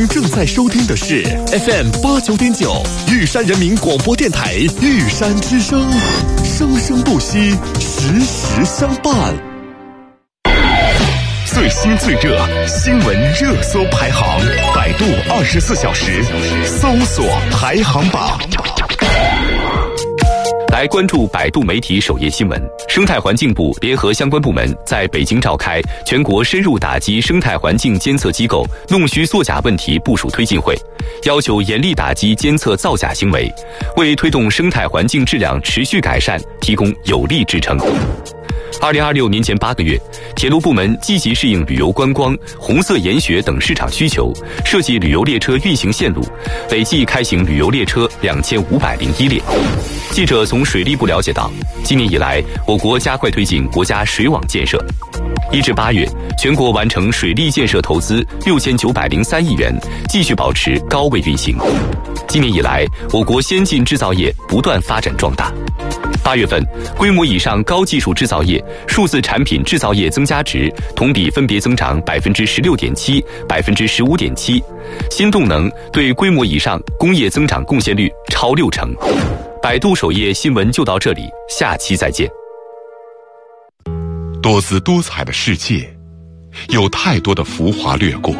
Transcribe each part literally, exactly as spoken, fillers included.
您正在收听的是 F M 八九点九玉山人民广播电台玉山之声，生生不息，时时相伴。最新最热新闻热搜排行，百度二十四小时搜索排行榜。 来关注百度媒体首页新闻。生态环境部联合相关部门在北京召开全国深入打击生态环境监测机构弄虚作假问题部署推进会，要求严厉打击监测造假行为，为推动生态环境质量持续改善提供有力支撑。二零二六年前八个月，铁路部门积极适应旅游观光、红色研学等市场需求，设计旅游列车运行线路，累计开行旅游列车两千五百零一列。记者从水利部了解到，今年以来，我国加快推进国家水网建设。一至八月，全国完成水利建设投资六千九百零三亿元，继续保持高位运行。今年以来，我国先进制造业不断发展壮大。八月份，规模以上高技术制造业、数字产品制造业增加值同比分别增长百分之十六点七、百分之十五点七，新动能对规模以上工业增长贡献率超六成。百度首页新闻就到这里，下期再见。 多姿多彩的世界，有太多的浮华掠过，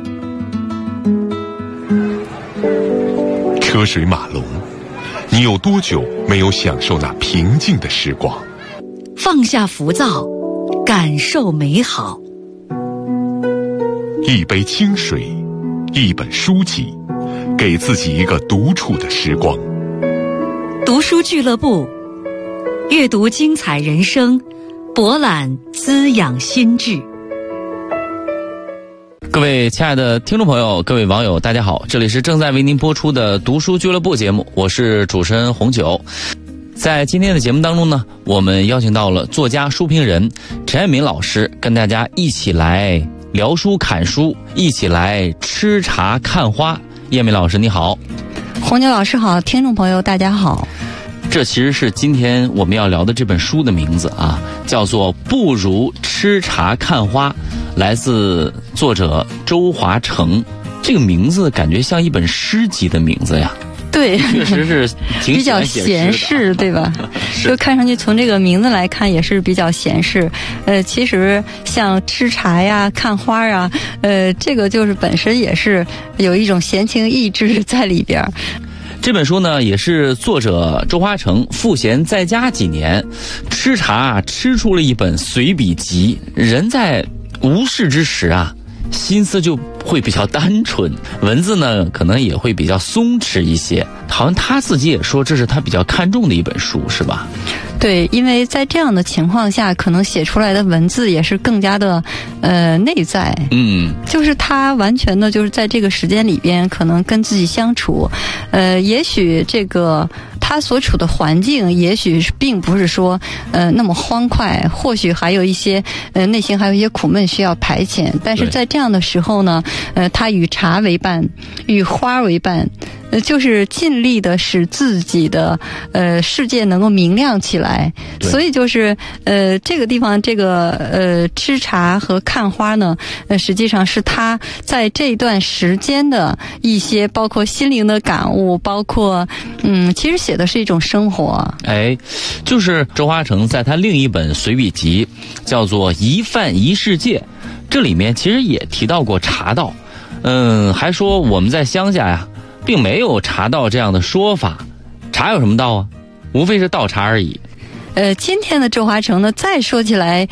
车水马龙，你有多久没有享受那平静的时光？ 放下浮躁，感受美好。 一杯清水，一本书籍，给自己一个独处的时光。 读书俱乐部，阅读精彩人生，博览滋养心智。 各位亲爱的听众朋友，各位网友，大家好，这里是正在为您播出的读书俱乐部节目，我是主持人红九。在今天的节目当中呢，我们邀请到了作家书评人陈彦敏老师，跟大家一起来聊书侃书，一起来吃茶看花。彦敏老师你好。 红九老师好，听众朋友大家好。 这其实是今天我们要聊的这本书的名字啊，叫做《不如吃茶看花》，来自作者周华成。这个名字感觉像一本诗集的名字呀。 对， 确实是挺比较闲适，对吧？就看上去从这个名字来看也是比较闲适。呃，其实像吃茶呀、看花啊，呃，这个就是本身也是有一种闲情逸致在里边。 这本书呢，也是作者周华成赋闲在家几年，吃茶吃出了一本随笔集。人在无事之时啊，心思就会比较单纯，文字呢可能也会比较松弛一些。好像他自己也说这是他比较看重的一本书，是吧？ 对，因为在这样的情况下，可能写出来的文字也是更加的呃内在。嗯，就是他完全的就是在这个时间里边可能跟自己相处，呃也许这个他所处的环境也许并不是说呃那么欢快，或许还有一些呃内心还有一些苦闷需要排遣，但是在这样的时候呢，呃他与茶为伴，与花为伴，呃就是尽力的使自己的呃世界能够明亮起来。所以就是呃这个地方这个呃吃茶和看花呢，呃实际上是他在这段时间的一些包括心灵的感悟，包括嗯其实写的是一种生活。哎， 就是周华成在他另一本随笔集叫做《一饭一世界》，这里面其实也提到过茶道，嗯，还说我们在乡下呀并没有茶道这样的说法。茶有什么道啊？无非是倒茶而已。 呃，今天的周华成呢，再说起来